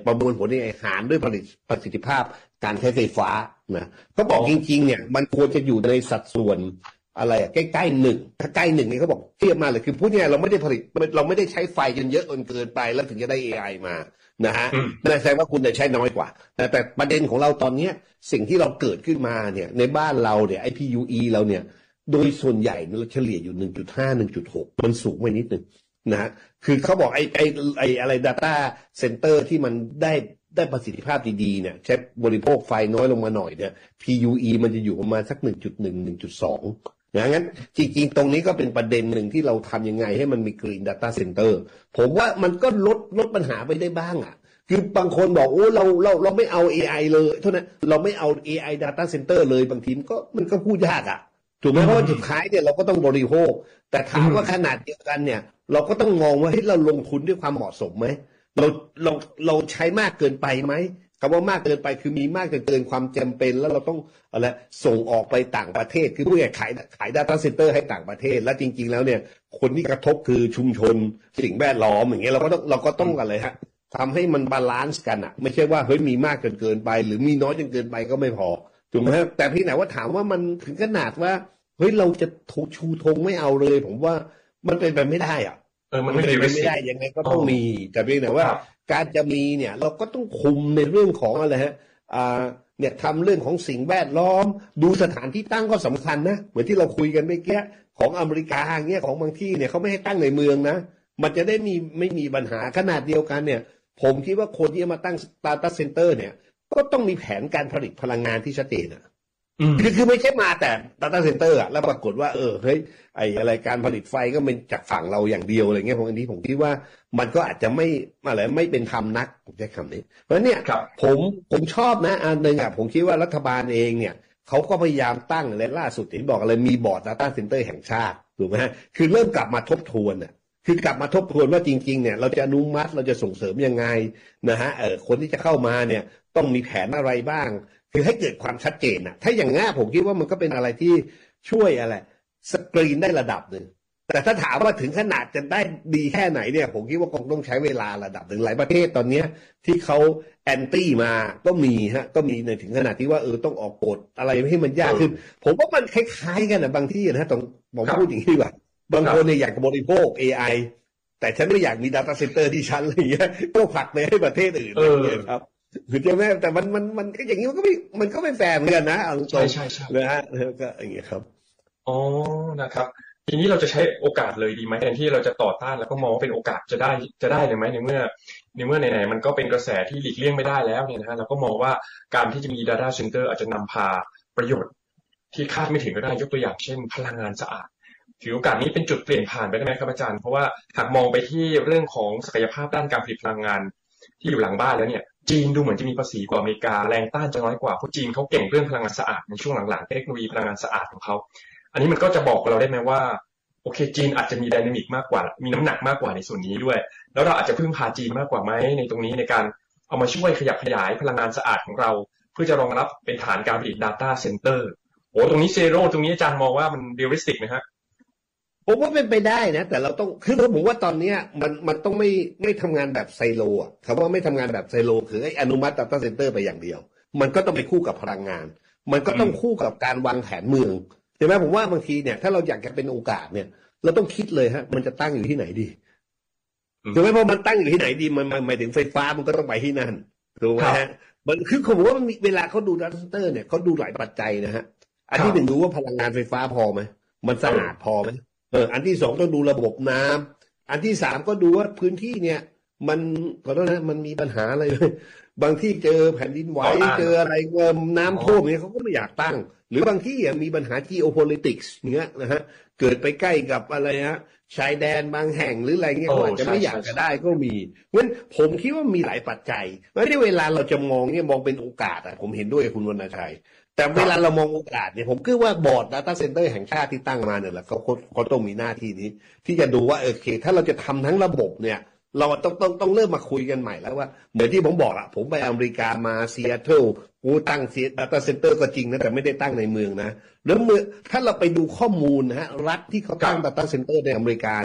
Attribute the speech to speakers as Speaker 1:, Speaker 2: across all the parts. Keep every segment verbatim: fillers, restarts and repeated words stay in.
Speaker 1: ประมวลผล เอ ไอ หารด้วยผลิตประสิทธิภาพการใช้ไฟฟ้านะเขาบอกจริงๆเนี่ยมันควรจะอยู่ในสัดส่วนอะไรอะใกล้ๆหนึ่งถ้าใกล้หนึ่งนี่เขาบอกเทียบมาเลยคือพูดง่ายๆเราไม่ได้ผลิตเราไม่ได้ใช้ไฟจนเยอะจนเกินไปแล้วถึงจะได้ เอ ไอ มานะฮะนั่นแสดงว่าคุณจะใช้น้อยกว่าแต่แต่ประเด็นของเราตอนนี้สิ่งที่เราเกิดขึ้นมาเนี่ยในบ้านเราเนี่ย ไอ พี ยู อี เราเนี่ยโดยส่วนใหญ่เราเฉลี่ยอยู่ หนึ่งจุดห้า หนึ่งจุดหก มันสูงไปนิดนึงนะฮะคือเขาบอกไอ้ไอ้ไอ้อะไร data center ที่มันได้ได้ประสิทธิภาพดีๆเนี่ยใช้บริโภคไฟน้อยลงมาหน่อยเนี่ย พี ยู อี มันจะอยู่ประมาณสัก หนึ่งจุดหนึ่ง หนึ่งจุดสอง นะงั้นจริงๆตรงนี้ก็เป็นประเด็นหนึ่งที่เราทำยังไงให้มันมี Green Data Center ผมว่ามันก็ลดลดปัญหาไปได้บ้างอ่ะคือบางคนบอกโอ้เราเราเราไม่เอา เอ ไอ เลยเท่านั้นเราไม่เอา เอ ไอ Data Center เลยบางทีมันก็มันก็พูดยากอ่ะถูกไหมเพราะว่าสุดท้ายเนี่ยเราก็ต้องบริโภคแต่ถามว่าขนาดเดียวกันเนี่ยเราก็ต้องมองว่าให้เราลงทุนด้วยความเหมาะสมไหมเราเราเราใช้มากเกินไปไหมคำว่ามากเกินไปคือมีมากจนเกินความจำเป็นแล้วเราต้องอะไรส่งออกไปต่างประเทศคือผู้ใหญ่ขายขาย Data Center ให้ต่างประเทศแล้วจริงๆแล้วเนี่ยคนที่กระทบคือชุมชนสิ่งแวดล้อมอย่างเงี้ยเราก็ต้องเราก็ต้องอะไรฮะทำให้มันบาลานซ์กันอ่ะไม่ใช่ว่าเฮ้ยมีมากจนเกินไปหรือมีน้อยจนเกินไปก็ไม่พอถูกไหมแต่พี่ไหนว่าถามว่ามันถึงขนาดว่าเฮ้ยเราจะชูธงไม่เอาเลยผมว่ามันเป็นไปไม่ได้อ่ะ
Speaker 2: เออมันไม่
Speaker 1: ได้ยังไงก็ต้องมีแต่พี่ไหนว่าการจะมีเนี่ยเราก็ต้องคุมในเรื่องของอะไรฮะอ่าเนี่ยทำเรื่องของสิ่งแวดล้อมดูสถานที่ตั้งก็สำคัญนะเหมือนที่เราคุยกันเมื่อกี้ของอเมริกาเงี้ยของบางที่เนี่ยเขาไม่ให้ตั้งในเมืองนะมันจะได้มีไม่มีปัญหาขนาดเดียวกันเนี่ยผมคิดว่าคนที่จะมาตั้ง Data Center เนี่ยก็ต้องมีแผนการผลิตพลังงานที่ชัดเจนอ่ะคือคือไม่ใช่มาแต่ Data Center อ่ะแล้วปรากฏว่าเออเฮ้ยไออะไรการผลิตไฟก็เป็นจากฝั่งเราอย่างเดียวอะไรเงี้ยผมอันนี้ผมคิดว่ามันก็อาจจะไม่อะไรไม่เป็นธรรมนักผมใช้คำนี้เพราะเนี่ยผมผมชอบนะอันหนึ่งอ่ะผมคิดว่ารัฐบาลเองเนี่ยเขาก็พยายามตั้งและล่าสุดที่บอกอะไรมีบอร์ด Data Center แห่งชาติถูกไหมฮะคือเริ่มกลับมาทบทวนอ่ะคือกลับมาทบทวนว่าจริงๆเนี่ยเราจะอนุมัติเราจะส่งเสริมยังไงนะฮะเออคนที่จะเข้ามาเนี่ยต้องมีแผนอะไรบ้างคือให้เกิดความชัดเจนนะถ้าอย่างงี้ผมคิดว่ามันก็เป็นอะไรที่ช่วยอะไรสกรีนได้ระดับหนึ่งแต่ถ้าถามว่าถึงขนาดจะได้ดีแค่ไหนเนี่ยผมคิดว่าคงต้องใช้เวลาระดับหนึ่งหลายประเทศตอนนี้ที่เขาแอนตี้มาก็มีฮะก็มีในถึงขนาดที่ว่าเออต้องออกกฎอะไรให้มันยากขึ้นผมว่ามันคล้ายๆกันนะบางที่นะต้องผมพูดอย่างนี้ว่าบางคนเนี่ยอยากบริโภค เอ ไอ แต่ฉันไม่อยากมี Data Center ที่ฉันอะไรเงี้ยก็ผลักไปให้ประเทศอื่นเลยครับคือจะแม่แต่มันมันมันก็อย่างนี้มันก็ไม่มันก็ไม่แฟร์เหมือนกันนะเอาตรง
Speaker 2: ใช่ใช่ใช่
Speaker 1: นะฮะก็อย่างเงี้ยครับ
Speaker 2: อ๋อนะครับทีนี้เราจะใช้โอกาสเลยดีไหมแทนที่เราจะต่อต้านแล้วก็มองว่าเป็นโอกาสจะได้จะได้เลยไหมในเมื่อในเมื่อไหนๆมันก็เป็นกระแสที่หลีกเลี่ยงไม่ได้แล้วเนี่ยนะฮะเราก็มองว่าการที่จะมี Data Center อาจจะนำพาประโยชน์ที่คาดไม่ถึงก็ได้ยกตัวอย่างเช่นพลังงานสะอาดถือโอกาสนี้เป็นจุดเปลี่ยนผ่านไปได้ไหมครับอาจารย์เพราะว่าหากมองไปที่เรื่องของศักยภาพด้านการผลิตพลังงานที่อยู่หลังบ้านแล้วเนี่ยจีนดูเหมือนจะมีภาษีกว่าอเมริกาแรงต้านจะน้อยกว่าเพราะจีนเขาเก่งเรื่องพลังงานสะอาดในช่วงหลังๆเทคโนโลยีพลังงานสะอาดของเขาอันนี้มันก็จะบอกเราได้ไหมว่าโอเคจีนอาจจะมีไดนามิกมากกว่ามีน้ำหนักมากกว่าในส่วนนี้ด้วยแล้วเราอาจจะพึ่งพาจีนมากกว่าไหมในตรงนี้ในการเอามาช่วยขยับขยายพลังงานสะอาดของเราเพื่อจะรองรับเป็นฐานการผลิต Data Center โอ้ตรงนี้เซโร่ตรงนี้อาจารย์มองว่ามันเรียลลิสติกไหมฮะ
Speaker 1: ผมว่าเป็นไปได้นะแต่เราต้องคือผมว่าตอนนี้มันมันต้องไม่ไม่ทำงานแบบไซโลอ่ะคำว่าไม่ทำงานแบบไซโลคือไอ้อนุมัติ Data Center ไปอย่างเดียวมันก็ต้องไปคู่กับพลังงานมันก็ต้องคู่กับการวางแผนเมืองใช่ไหมผมว่าบางทีเนี่ยถ้าเราอยากจะเป็นโอกาสเนี่ยเราต้องคิดเลยฮะมันจะตั้งอยู่ที่ไหนดีถูกไหมเพราะมันตั้งอยู่ที่ไหนดีมันหมายถึงไฟฟ้ามันก็ต้องไปที่นั่นถูกไหมฮะมันคือผมว่ามันมีเวลาเขาดู Data Center เนี่ยเขาดูหลายปัจจัยนะฮะอันที่หนึ่งดูว่าพลังงานไฟฟ้าพอไหมมันสะอาดพอไหมเอออันที่สองต้องดูระบบน้ำอันที่สามก็ดูว่าพื้นที่เนี่ยมันขอโทษนะมันมีปัญหาอะไรเลยบางที่เจอแผ่นดินไหวเจออะไรเงิมน้ำท่วมเนี่ยเขาก็ไม่อยากตั้งหรือบางที่มีปัญหา geopolitics เงี้ยนะฮะเกิดไปใกล้กับอะไรฮะชายแดนบางแห่งหรืออะไรเงี้ยเขาอาจจะไม่อยากจะได้ก็มีเพราะฉะนั้นผมคิดว่ามีหลายปัจจัยไม่ได้เวลาเราจะมองเนี่ยมองเป็นโอกาสอ่ะผมเห็นด้วยคุณวรรณชัยแต่เวลาเรามองโอกาสเนี่ยผมคิดว่าบอร์ด Data Center แห่งชาติที่ตั้งมาเนี่ยแหละเขาเขาต้องมีหน้าที่นี้ที่จะดูว่าโอเคถ้าเราจะทำทั้งระบบเนี่ยเราต้องต้องต้องเริ่มมาคุยกันใหม่แล้วว่าเหมือนที่ผมบอกอะผมไปอเมริกามาซีแอตเทิลกูตั้ง Data Center ก็จริงนะแต่ไม่ได้ตั้งในเมืองนะแล้วเมื่อถ้าเราไปดูข้อมูลนะฮะรัฐที่เขาตั้ง Data Center ในอเมริกาเนี่ยเ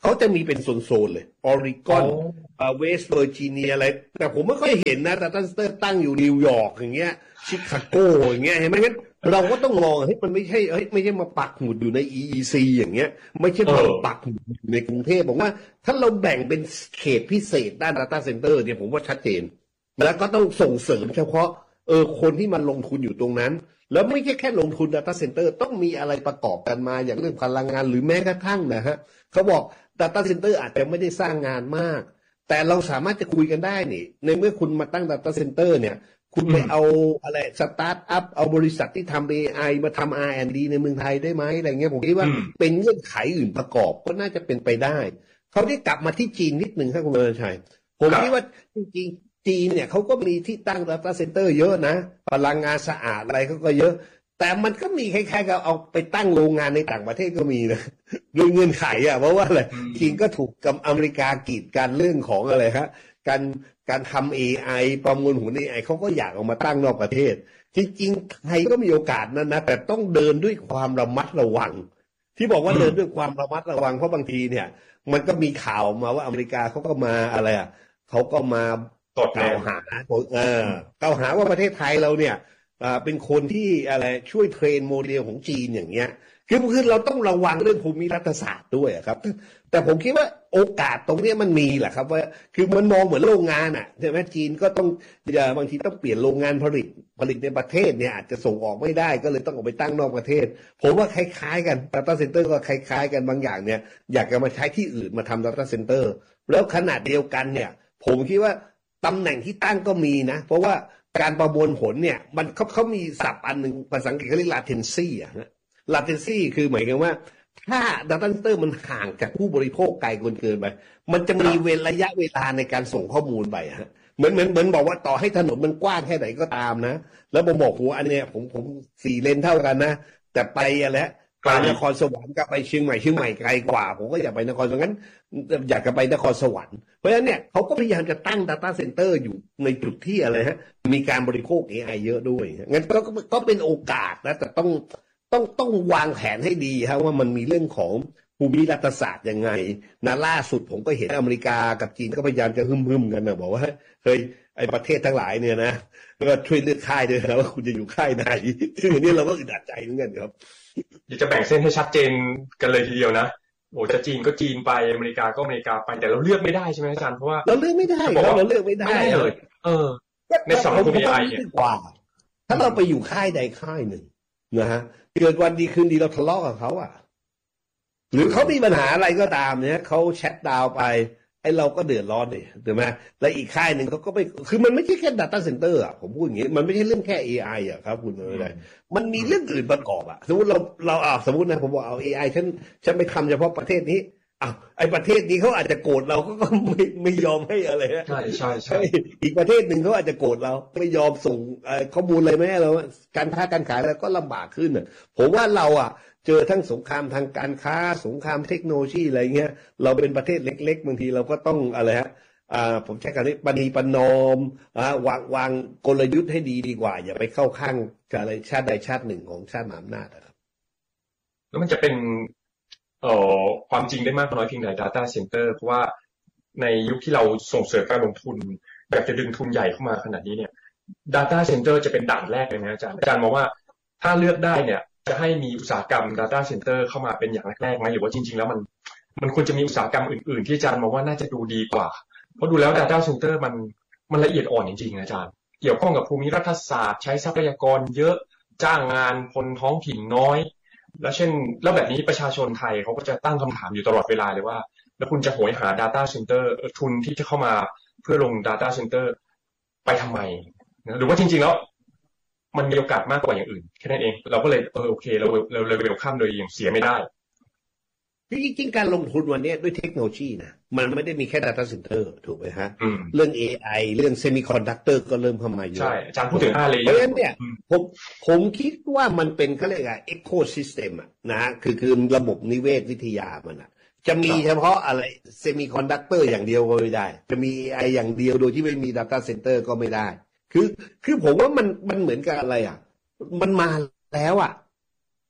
Speaker 1: เขาจะมีเป็นโซนๆเลยออริก
Speaker 2: อ๋อ
Speaker 1: อนอ่าเวสต์เวอร์จิเนียอะไรแต่ผมไม่ค่อยเห็นนะแต่ตั้งตั้งอยู่นิวยอร์กอย่างเงี้ยชิคาโกอย่างเงี้ยเห็นไหมงั้นเราก็ต้องมองเฮ้ยมันไม่ใช่เฮ้ยไม่ใช่มาปักหมุดอยู่ใน อี อี ซี อย่างเงี้ยไม่ใช่
Speaker 2: เอ
Speaker 1: มา
Speaker 2: อ
Speaker 1: ปักหมุดอยู่ในกรุงเทพผมว่าถ้าเราแบ่งเป็นเขตพิเศษด้าน Data Center เนี่ยผมว่าชัดเจนแล้วก็ต้องส่งเสริมเฉพาะเออคนที่มันลงทุนอยู่ตรงนั้นแล้วไม่ใช่แค่ลงทุน Data Center ต้องมีอะไรประกอบกันมาอย่างเรื่องพลังงานหรือแม้กระทั่งนะฮะเขาบอก Data Center อาจจะไม่ได้สร้างงานมากแต่เราสามารถจะคุยกันได้นี่ในเมื่อคุณมาตั้ง Data Center เนี่ยคุณ
Speaker 2: อืม
Speaker 1: ไปเอาอะไรสตาร์ทอัพเอาบริษัทที่ทำ เอ ไอ มาทำ อาร์ แอนด์ ดี ในเมืองไทยได้ไหมอะไรเงี้ยผมคิดว่า
Speaker 2: อืม
Speaker 1: เป็นเงื่อนไขอื่นประกอบก็น่าจะเป็นไปได้เขาได้กลับมาที่จีนนิดหนึ่งครับคุณเอชัยผม
Speaker 2: ครับ
Speaker 1: คิดว่าจริงๆจีนเนี่ยเขาก็มีที่ตั้ง Data Center เยอะนะพลังงานสะอาดอะไรเขาก็เยอะแต่มันก็มีคล้ายๆกับเอาไปตั้งโรงงานในต่างประเทศก็มีนะด้วยเงื่อนไขอ่ะเพราะว่าอะไร
Speaker 2: อื
Speaker 1: จีนก็
Speaker 2: ม
Speaker 1: ถูกกับอเมริกากีดกันเรื่องของอะไรครับการการทำ เอ ไอ ประมวลผล เอ ไอ เขาก็อยากเออกมาตั้งนอกประเทศจริงๆไทยก็มีโอกาสนั้นนะแต่ต้องเดินด้วยความระมัดระวังที่บอกว่า
Speaker 2: อืม
Speaker 1: เดินด้วยความระมัดระวังเพราะบางทีเนี่ยมันก็มีข่าวออกมาว่าอเมริกาเขาก็มาอะไรอ่ะเขาก็มา
Speaker 2: ตดแนม
Speaker 1: กล่าวหาเออ
Speaker 2: อืม
Speaker 1: กล่าวหาว่าประเทศไทยเราเนี่ยอ่าเป็นคนที่อะไรช่วยเทรนโมเดลของจีนอย่างเงี้ยคือคือเราต้องระวังเรื่องภูมิรัฐศาสตร์ด้วยอะครับแต่ผมคิดว่าโอกาสตรงเนี้ยมันมีแหละครับว่าคือมันมองเหมือนโรงงานอ่ะใช่ไหมจีนก็ต้องอย่าบางทีต้องเปลี่ยนโรงงานผลิตผลิตในประเทศเนี่ยอาจจะส่งออกไม่ได้ก็เลยต้องออกไปตั้งนอกประเทศผมว่าคล้ายๆกัน Data Center ก็คล้ายๆกันบางอย่างเนี่ยอยากจะมาใช้ที่อื่นมาทำ Data Center แล้วขนาดเดียวกันเนี่ยผมคิดว่าตำแหน่งที่ตั้งก็มีนะเพราะว่าการประมวลผลเนี่ยมันเขาเขามีศัพท์อันหนึ่งภาษาอังกฤษเขาเรียก latency อะฮะ latency คือหมายความว่าถ้า Data Center มันห่างจากผู้บริโภคไกลเกินเกินไปมันจะมีเวลระยะเวลาในการส่งข้อมูลไปฮะเหมือนเหมือนเหมือนบอกว่าต่อให้ถนนมันกว้างแค่ไหนก็ตามนะแล้วผมบอกว่าอันเนี้ยผมผมสี่เลนเท่ากันนะแต่ไปอะไร
Speaker 2: ไกล
Speaker 1: ไปนครสวรรค์กับไปเชียงใหม่เชียงใหม่ไกลกว่าผมก็อยากไปนครสวรรค์งั้นอยากจะไปนครสวรรค์เพราะฉะนั้นเนี่ยเขาก็พยายามจะตั้ง Data Center อยู่ในจุดที่อะไรฮะมีการบริโภค เอ ไอ เยอะด้วยงั้นก็ก็เป็นโอกาสนะแต่ต้องต้องต้องวางแผนให้ดีครับว่ามันมีเรื่องของภูมิรัฐศาสตร์ยังไงนะล่าสุดผมก็เห็นอเมริกากับจีนก็พยายามจะฮึ่มๆกันนะบอกว่าเฮ้ยไอ้ประเทศทั้งหลายเนี่ยนะก็ช่วยเลือกค่ายด้วยนะว่าคุณจะอยู่ค่ายไหนซึ่งอันนี้เราก็อึดอัดใจเหมือนกันครับ
Speaker 2: อยากจะแบ่งเส้นให้ชัดเจนกันเลยทีเดียวนะโอ้จะจีนก็จีนไปอเมริกาก็อเมริกาไปแต่เราเลือกไม่ได้ใช่ไหมอาจารย์เพราะว่า
Speaker 1: เราเลือกไม่ได้
Speaker 2: จะบอกว่า
Speaker 1: ครับเราเลือกไม่
Speaker 2: ไม่
Speaker 1: ได้
Speaker 2: ได้เลยเออในสังคม
Speaker 1: ผ
Speaker 2: เอ
Speaker 1: ม
Speaker 2: ไอ
Speaker 1: ว่านี้
Speaker 2: เนี่ย
Speaker 1: ดีกว่าถ้าเราไปอยู่ค่ายใดค่ายหนึ่งนะฮะเกิดวันดีคืนดีเราทะเลาะกับเขาอ่ะหรือเขามีปัญหาอะไรก็ตามเนี่ยเขาแชทดาวไปไอ้เราก็เดือดร้อนดิถูกไหมและอีกค่ายหนึ่งเขาก็ไปคือมันไม่ใช่แค่ Data Center อ่ะผมพูดอย่างนี้มันไม่ใช่เรื่องแค่ เอ ไอ อ่ะครับคุณเอ๋ยมันมีเรื่องอื่นประกอบอ่ะสมมติเราเราอ่าสมมตินะผมบอกเอา เอ ไอ ฉันฉันไปทำเฉพาะประเทศนี้อ้าวไอ้ประเทศนี้เขาอาจจะโกรธเราก็ก็ไม่ไม่ยอมให้อะไรนะ
Speaker 2: ใช่ใช่ใช่
Speaker 1: อีกประเทศหนึ่งเขาอาจจะโกรธเราไม่ยอมส่งข้อมูลอะไรไม่ให้เราการค้าการขายแล้วก็ลำบากขึ้นอ่ะผมว่าเราอ่ะเจอทั้งสงครามทางการค้าสงครามเทคโนโลยีอะไรเงี้ยเราเป็นประเทศเล็กๆบางทีเราก็ต้องอะไรฮะอ่าผมใช้คำนี้ปณีประนอมอ่าวางวางกลยุทธ์ให้ดีดีกว่าอย่าไปเข้าข้างกับอะไรชาติใดชาติหนึ่งของชาติมหาอำนาจครับ
Speaker 2: แล้วมันจะเป็นเอ่อความจริงได้มากน้อยเพียงใด Data Center เพราะว่าในยุคที่เราส่งเสริมการลงทุนแบบจะดึงทุนใหญ่เข้ามาขนาดนี้เนี่ย Data Center จะเป็นด่านแรกเลยนะอาจารย์อาจารย์มองว่าถ้าเลือกได้เนี่ยจะให้มีอุตสาหกรรม Data Center เข้ามาเป็นอย่างแรกๆไหมหรือว่าจริงๆแล้วมันมันควรจะมีอุตสาหกรรมอื่นๆที่อาจารย์มองว่าน่าจะดูดีกว่าเพราะดูแล้ว Data Center มันมันละเอียดอ่อนจริงๆอาจารย์เกี่ยวข้องกับภูมิรัฐศาสตร์ใช้ทรัพยากรเยอะจ้างงานคนท้องถิ่นน้อยแล้วเช่นแล้วแบบนี้ประชาชนไทยเขาก็จะตั้งคำถามอยู่ตลอดเวลาเลยว่าแล้วคุณจะโหยหา Data Center ทุนที่จะเข้ามาเพื่อลง Data Center ไปทำไมนะหรือว่าจริงๆแล้วมันมีโอกาสมากกว่าอย่างอื่นแค่นั้นเองเราก็เลยเออโอเคเราเราเราเวลข้ามโดยอย่างเสียไม่ได้
Speaker 1: จริงๆการลงทุนวันนี้ด้วยเทคโนโลยีนะมันไม่ได้มีแค่ Data Center ถูกไหมฮะเรื่อง เอ ไอ เรื่อง Semiconductor ก็เริ่มเข้ามาเยอะ
Speaker 2: ใช่อาจารย์พูดถึงห้าเลเยอร์
Speaker 1: เพราะฉะนั้นเนี่ยผมผมคิดว่ามันเป็นเขาเรียกว่า Ecosystem อ่ะนะคือคือระบบนิเวศวิทยามันอ่ะจะมีเฉพาะอะไร Semiconductor อย่างเดียวก็ไม่ได้จะมี เอ ไอ อย่างเดียวโดยที่ไม่มี Data Center ก็ไม่ได้คือคือผมว่ามันมันเหมือนกับอะไรอ่ะมันมาแล้วอ่ะ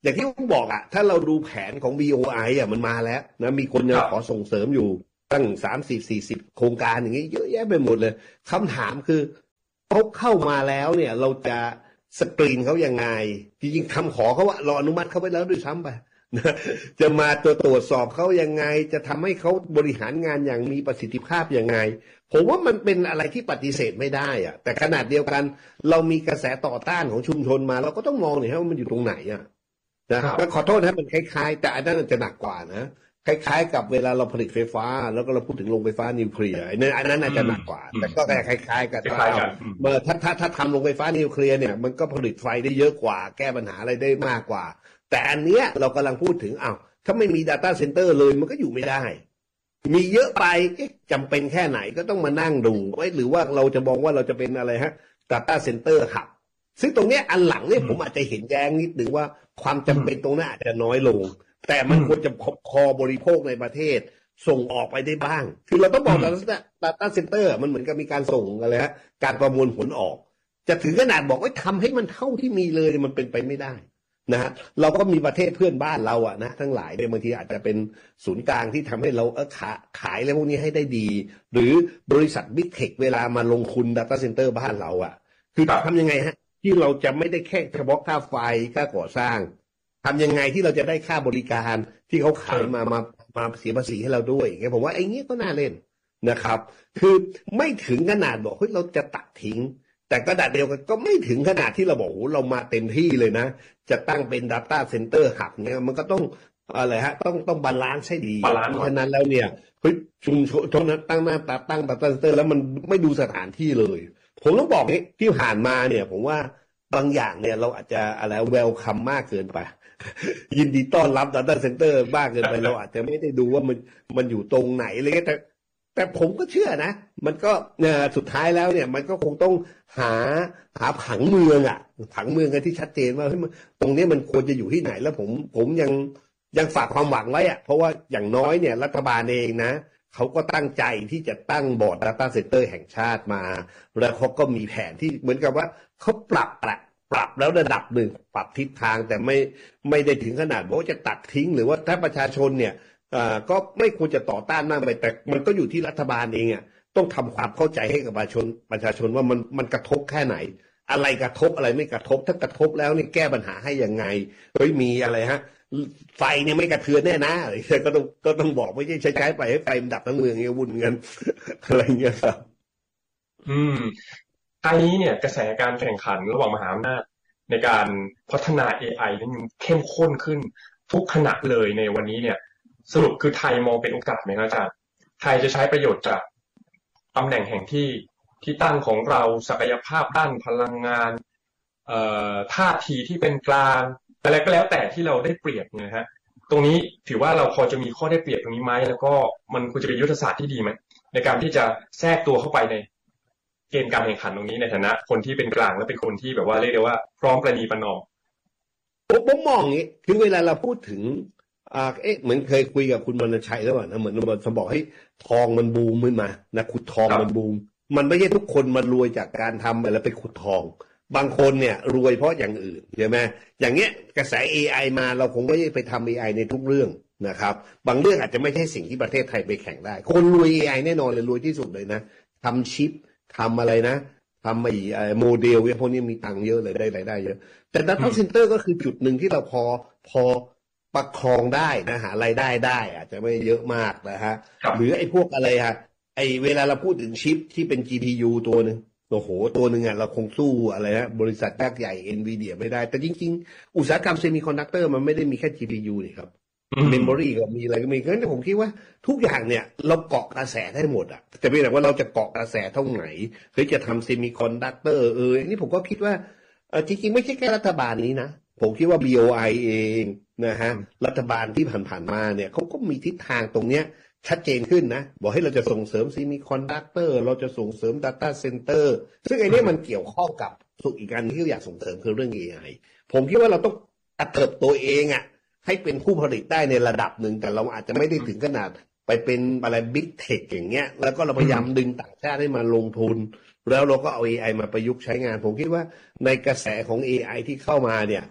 Speaker 1: อย่างที่ผมบอกอ่ะถ้าเราดูแผนของ บี โอ ไอ อ่ะมันมาแล้วนะมีคนจะขอส่งเสริมอยู่ตั้งสามสิบสี่สิบโครงการอย่างนี้เยอะแยะไปหมดเลยคำถามคือเขาเข้ามาแล้วเนี่ยเราจะสกรีนเขายังไงจริงๆคำขอเขาว่าเราอนุมัติเขาไปแล้วด้วยซ้ำไปนะจะมาตัวตรวจสอบเขายังไงจะทำให้เขาบริหารงานอย่างมีประสิทธิภาพยังไงผมว่ามันเป็นอะไรที่ปฏิเสธไม่ได้อะแต่ขนาดเดียวกันเรามีกระแสต่อต้านของชุมชนมาเราก็ต้องมองหน่อยว่ามันอยู่ตรงไหนอ่ะนะแล้วขอโทษนะมันคล้ายๆแต่อันนั้นจะหนักกว่านะคล้ายๆกับเวลาเราผลิตไฟฟ้าแล้วก็เราพูดถึงโรงไฟฟ้านิวเคลียร์อันนั้นอันนั้นอาจจะหนักกว่าแต่ก็คล้ายๆกันเมื่อถ้าถ้าถ้าทำโรงไฟฟ้านิวเคลียร์เนี่ยมันก็ผลิตไฟได้เยอะกว่าแก้ปัญหาอะไรได้มากกว่าแต่อันเนี้ยเรากำลังพูดถึงอ้าวถ้าไม่มี data center เลยมันก็อยู่ไม่ได้มีเยอะไปจำเป็นแค่ไหนก็ต้องมานั่งดูไว้หรือว่าเราจะมองว่าเราจะเป็นอะไรฮะ data center หับซึ่งตรงเนี้ยอันหลังเนี่ยผมอาจจะเห็นแย้งนิดหนึ่งว่าความจำเป็นตรงนั้นอาจจะน้อยลงแต่มันควรจะคอบริโภคในประเทศส่งออกไปได้บ้างคือเราต้องบอกว่า data center มันเหมือนกับมีการส่งอะไรฮะการประมวลผลออกจะถึงขนาดบอกว่าทำให้มันเท่าที่มีเลยมันเป็นไปไม่ได้นะฮะเราก็มีประเทศเพื่อนบ้านเราอะนะทั้งหลายเนี่ยบางทีอาจจะเป็นศูนย์กลางที่ทำให้เราเออขาขายอะไรพวกนี้ให้ได้ดีหรือบริษัทบิ๊กเทคเวลามาลงทุน data center บ้านเราอะคือทำยังไงฮะที่เราจะไม่ได้แค่เฉพาะค่าไฟค่าก่อสร้างทำยังไงที่เราจะได้ค่าบริการที่เขาขายมามามาเสียภาษีให้เราด้วยไงผมว่าไอ้เงี้ยก็น่าเล่นนะครับคือไม่ถึงขนาดบอกเฮ้ยเราจะตัดทิ้งแต่ก็ดัดเดียวกันก็ไม่ถึงขนาดที่เราบอกโอ้เรามาเต็มที่เลยนะจะตั้งเป็น data center หับเนี่ยมันก็ต้องอะไรฮะต้องต้องบาลานซ์ให้ดีเพราะฉะนั้นแล้วเนี่ยเฮ้ยชุมชนตรงนั้นตั้งหน้าตาตั้ง data center แล้วมันไม่ดูสถานที่เลยผมต้องบอกนี้ที่ผ่านมาเนี่ยผมว่าบางอย่างเนี่ยเราอาจจะอะไรเวลคัมมากเกินไปยินดีต้อนรับ data center บ้างเกินไปเราอาจจะไม่ได้ดูว่ามันมันอยู่ตรงไหนอะไรเงี้ยแต่แต่ผมก็เชื่อนะมันก็เนี่ยสุดท้ายแล้วเนี่ยมันก็คงต้องหาหาผังเมืองอ่ะผังเมืองกันที่ชัดเจนว่าตรงนี้มันควรจะอยู่ที่ไหนแล้วผมผมยังยังฝากความหวังไว้อ่ะเพราะว่าอย่างน้อยเนี่ยรัฐบาลเองนะเขาก็ตั้งใจที่จะตั้งบอร์ด data center แห่งชาติมาแล้วเขาก็มีแผนที่เหมือนกับว่าเขาปรับแหละปรับแล้วระดับหนึ่งปรับทิศทางแต่ไม่ไม่ได้ถึงขนาดว่าจะตัดทิ้งหรือว่าถ้าประชาชนเนี่ยอ่าก็ไม่ควรจะต่อต้านมากไปแต่มันก็อยู่ที่รัฐบาลเองอ่ะต้องทำความเข้าใจให้กับประชาชนประชาชนว่ามันมันกระทบแค่ไหนอะไรกระทบอะไรไม่กระทบถ้ากระทบแล้วนี่แก้ปัญหาให้ยังไงเฮ้ยมีอะไรฮะไฟเนี่ยไม่กระเทือนแน่นะอะไรก็ต้องก็ต้องบอกไม่ใช่ใช้ใช้ไปให้ไฟมันดับทั้งเมืองเงี้ยวุ่นกันอะไรเงี้ยครับ
Speaker 2: อืมอันนี้เนี่ยกระแสการแข่งขันระหว่างมหาอำนาจในการพัฒนา เอ ไอ นี่มันเข้มข้นขึ้นทุกขณะเลยในวันนี้เนี่ยสรุปคือไทยมองเป็นโอกาสไหมครับอาจารย์ไทยจะใช้ประโยชน์จากตำแหน่งแห่งที่ที่ตั้งของเราศักยภาพด้านพลังงานเอ่อท่าทีที่เป็นกลางอะไรก็แล้วแต่ที่เราได้เปรียบนะฮะตรงนี้ถือว่าเราพอจะมีข้อได้เปรียบตรงนี้ไหมแล้วก็มันควรจะเป็นยุทธศาสตร์ที่ดีไหมในการที่จะแทรกตัวเข้าไปในเกณฑ์การแข่งขันตรงนี้ในฐานะคนที่เป็นกลางและเป็นคนที่แบบว่าเรียกได้ว่าพร้อมประนีประนอม
Speaker 1: ผมผมมองอย่างนี้คือเวลาเราพูดถึงอ่าเอ๊ะเหมือนเคยคุยกับคุณวรรณชัยแล้วนะเหมือนมันบอกให้ทองมันบูมขึ้นมานะขุดทองมันบูมมันไม่ใช่ทุกคนมารวยจากการทำอะไรไปขุดทองบางคนเนี่ยรวยเพราะอย่างอื่นใช่ไหมอย่างเงี้ยกระแส เอ ไอ มาเราคงไม่ได้ไปทำ เอ ไอ ในทุกเรื่องนะครับบางเรื่องอาจจะไม่ใช่สิ่งที่ประเทศไทยไปแข่งได้คนรวย เอ ไอ แน่นอนเลยรวยที่สุดเลยนะทำชิปทำอะไรนะทำไอ้โมเดลพวกนี้มีตังค์เยอะเลยได้รายได้เยอะแต่ data center ก็คือจุดหนึ่งที่เราพอพอประคองได้นะหารายได้ได้อาจจะไม่เยอะมากนะฮะหรือไอ้พวกอะไรฮะไอ้เวลาเราพูดถึงชิปที่เป็น จี พี ยู ตัวหนึ่งโอ้โหตัวหนึ่งอ่ะเราคงสู้อะไรนะบริษัทยักษ์ใหญ่ Nvidia ไม่ได้แต่จริงๆอุตสาหกรรมเซมิคอนดักเตอร์มันไม่ได้มีแค่ จี พี ยู นี่ครับเมมโมรีก็มีอะไรก็มีงั้นผมคิดว่าทุกอย่างเนี่ยเราเกาะกระแสได้หมดอ่ะแต่ไม่ใช่ว่าเราจะเกาะกระแสเท่าไหนเฮ้ยจะทำเซมิคอนดักเตอร์เออนี่ผมก็คิดว่าเออจริงๆไม่ใช่แค่รัฐบาลนี้นะผมคิดว่า บี โอ ไอ เองนะฮะรัฐบาลที่ผ่านๆมาเนี่ยเขาก็มีทิศทางตรงเนี้ยชัดเจนขึ้นนะบอกให้เราจะส่งเสริมเซมิคอนดักเตอร์เราจะส่งเสริม Data Center ซึ่งไอ้นี่มันเกี่ยวข้องกับสุขอีกการที่เราอยากส่งเสริมคือเรื่อง เอ ไอ ผมคิดว่าเราต้องเติบโตเองอ่ะให้เป็นผู้ผลิตได้ในระดับหนึ่งแต่เราอาจจะไม่ได้ถึงขนาดไปเป็นอะไรบิ๊กเทคอย่างเงี้ยแล้วก็เราพยายามดึงต่างชาติให้มาลงทุนแล้วเราก็เอา เอ ไอ มาประยุกต์ใช้งานผมคิดว่าในกระแสของ เอ ไอ ที่เข้ามาเนี่ย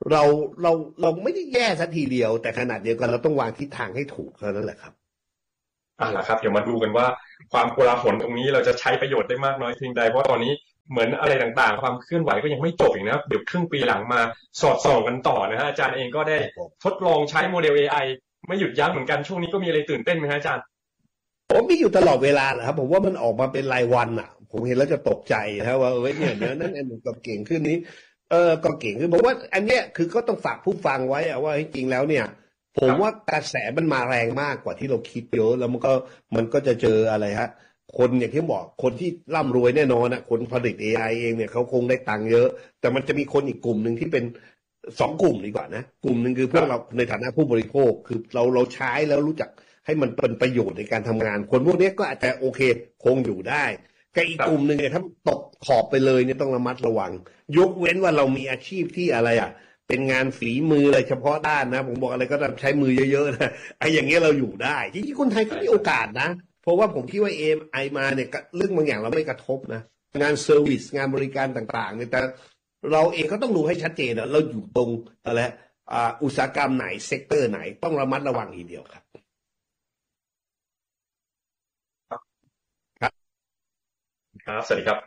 Speaker 1: เราเราเราไม่ได้แย่สักทีเดียวแต่ขนาดเดียวกันเราต้องวางทิศทางให้ถูกเท่านั้นแหละครับ
Speaker 2: อ่าล่ะครับเดี๋ยวมาดูกันว่าความโกลาหลตรงนี้เราจะใช้ประโยชน์ได้มากน้อยเพียงใดเพราะตอนนี้เหมือนอะไรต่างๆความเคลื่อนไหวก็ยังไม่จบอีกนะครับเดี๋ยวครึ่งปีหลังมาสอดส่องกันต่อนะฮะอาจารย์เองก็ได้ทดลองใช้โมเดล เอ ไอ ไม่หยุดยั้งเหมือนกันช่วงนี้ก็มีอะไรตื่นเต้นไหมฮะอาจารย์
Speaker 1: ผมมีอยู่ตลอดเวลาแหละครับผมว่ามันออกมาเป็นรายวันอ่ะผมเห็นแล้วจะตกใจนะว่าเออเนี่ยเนี่ยนั่นอันนึงก็เก่งขึ้นนี้เออก็เก่งขึ้นผมว่าอันเนี้ยคือก็ต้องฝากผู้ฟังไว้ว่าจริงๆแล้วเนี่ยผมว่ากระแสมันมาแรงมากกว่าที่เราคิดเยอะแล้วมันก็มันก็จะเจออะไรฮะคนอย่างที่บอกคนที่ร่ำรวยแน่นอนนะคนผลิต เอ ไอ เองเนี่ยเขาคงได้ตังค์เยอะแต่มันจะมีคนอีกกลุ่มหนึ่งที่เป็นสองกลุ่มดีกว่านะกลุ่มหนึ่งคือพวกเราในฐานะผู้บริโภคคือเราเราใช้แล้วรู้จักให้มันเป็นประโยชน์ในการทำงานคนพวกนี้ก็อาจจะโอเคคงอยู่ได้แต่อีกกลุ่มหนึ่งเนี่ยถ้าตกขอบไปเลยเนี่ยต้องระมัดระวังยกเว้นว่าเรามีอาชีพที่อะไรอ่ะเป็นงานฝีมืออะไรเฉพาะด้านนะผมบอกอะไรก็ต้องใช้มือเยอะๆนะไอ้อย่างเงี้ยเราอยู่ได้จริงๆคนไทยก็มีโอกาสนะเพราะว่าผมคิดว่า เอ ไอ มาเนี่ยเรื่องบางอย่างเราไม่กระทบนะงานเซอร์วิสงานบริการต่างๆเนี่ยแต่เราเองก็ต้องดูให้ชัดเจนนะเราอยู่ตรงอะไรอ่าอุตสาหกรรมไหนเซกเตอร์ไหนต้องระมัดระวังทีเดียวครับ
Speaker 2: ครับสวัสดีครับ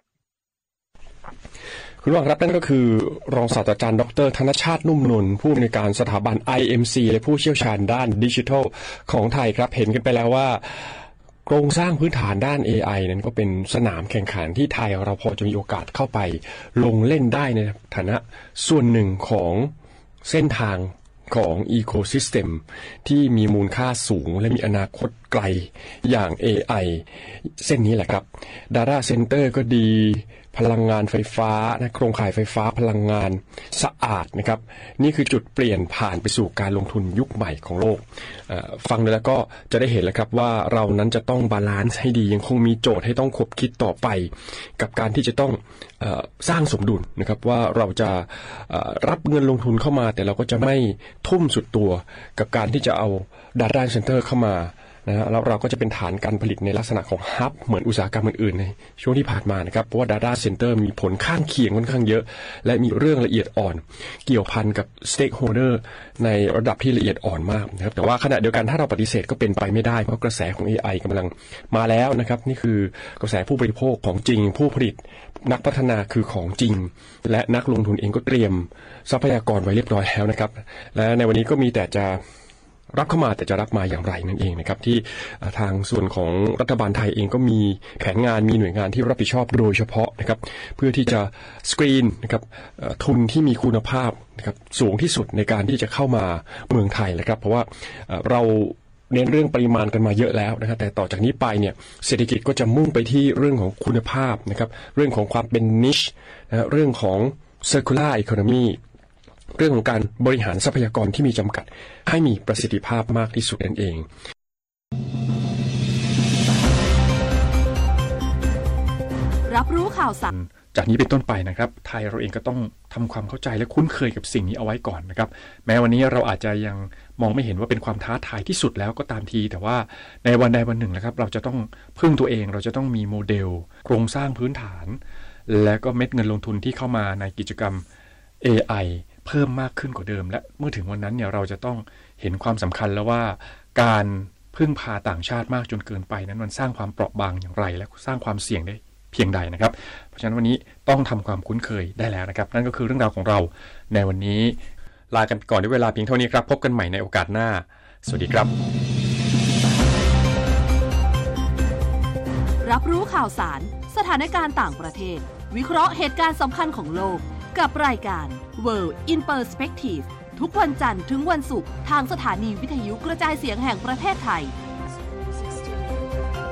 Speaker 3: คุณผู้ฟังครับนั่นก็คือรองศาสตราจารย์ดรธนชาตินุ่มนวลผู้อำนวยการสถาบัน ไอ เอ็ม ซี และผู้เชี่ยวชาญด้านดิจิทัลของไทยครับเห็นกันไปแล้วว่าโครงสร้างพื้นฐานด้าน เอ ไอ นั้นก็เป็นสนามแข่งขันที่ไทยเราพอจะมีโอกาสเข้าไปลงเล่นได้ในฐานะส่วนหนึ่งของเส้นทางของอีโคซิสเต็มที่มีมูลค่าสูงและมีอนาคตไกลอย่าง เอ ไอ เส้นนี้แหละครับ Data Center ก็ดีพลังงานไฟฟ้านะโครงข่ายไฟฟ้าพลังงานสะอาดนะครับนี่คือจุดเปลี่ยนผ่านไปสู่การลงทุนยุคใหม่ของโลกฟังแล้วก็จะได้เห็นแล้วครับว่าเรานั้นจะต้องบาลานซ์ให้ดียังคงมีโจทย์ให้ต้องขบคิดต่อไปกับการที่จะต้องเอ่อสร้างสมดุลนะครับว่าเราจะเอ่อรับเงินลงทุนเข้ามาแต่เราก็จะไม่ทุ่มสุดตัวกับการที่จะเอา Data Center เข้ามานะแล้วเราก็จะเป็นฐานการผลิตในลักษณะของฮับเหมือนอุตสาหกรรมอื่นๆในช่วงที่ผ่านมานะครับเพราะว่า Data Center มีผลข้างเคียงค่อนข้างเยอะและมีเรื่องละเอียดอ่อนเกี่ยวพันกับ Stakeholder ในระดับที่ละเอียดอ่อนมากนะครับแต่ว่าขณะเดียวกันถ้าเราปฏิเสธก็เป็นไปไม่ได้เพราะกระแสของ เอ ไอ กำลังมาแล้วนะครับนี่คือกระแสผู้บริโภคของจริงผู้ผลิตนักพัฒนาคือของจริงและนักลงทุนเองก็เตรียมทรัพยากรไว้เรียบร้อยแล้วนะครับและในวันนี้ก็มีแต่จะรับเข้ามาแต่จะรับมาอย่างไรนั่นเองนะครับที่ทางส่วนของรัฐบาลไทยเองก็มีแผนงานมีหน่วยงานที่รับผิดชอบโดยเฉพาะนะครับเพื่อที่จะสกรีนนะครับทุนที่มีคุณภาพนะครับสูงที่สุดในการที่จะเข้ามาเมืองไทยนะครับเพราะว่าเราเน้นเรื่องปริมาณกันมาเยอะแล้วนะครับแต่ต่อจากนี้ไปเนี่ยเศรษฐกิจก็จะมุ่งไปที่เรื่องของคุณภาพนะครับเรื่องของความเป็น niche นะเรื่องของ circular economyเรื่องของการบริหารทรัพยากรที่มีจำกัดให้มีประสิทธิภาพมากที่สุดนั่นเอง
Speaker 4: รับรู้ข่าวสาร
Speaker 3: จากนี้เป็นต้นไปนะครับไทยเราเองก็ต้องทำความเข้าใจและคุ้นเคยกับสิ่งนี้เอาไว้ก่อนนะครับแม้วันนี้เราอาจจะยังมองไม่เห็นว่าเป็นความท้าทายที่สุดแล้วก็ตามทีแต่ว่าในวันใดวันหนึ่งนะครับเราจะต้องพึ่งตัวเองเราจะต้องมีโมเดลโครงสร้างพื้นฐานและก็เม็ดเงินลงทุนที่เข้ามาในกิจกรรม เอ ไอเพิ่มมากขึ้นกว่าเดิมและเมื่อถึงวันนั้นเนี่ยเราจะต้องเห็นความสำคัญแล้วว่าการพึ่งพาต่างชาติมากจนเกินไปนั้นมันสร้างความเปราะบางอย่างไรและสร้างความเสี่ยงได้เพียงใดนะครับเพราะฉะนั้นวันนี้ต้องทำความคุ้นเคยได้แล้วนะครับนั่นก็คือเรื่องราวของเราในวันนี้ลากันก่อนด้วยเวลาเพียงเท่านี้ครับพบกันใหม่ในโอกาสหน้าสวัสดีครับ
Speaker 4: รับรู้ข่าวสารสถานการณ์ต่างประเทศวิเคราะห์เหตุการณ์สำคัญของโลกกับรายการ World in Perspective ทุกวันจันทร์ถึงวันศุกร์ทางสถานีวิทยุกระจายเสียงแห่งประเทศไทย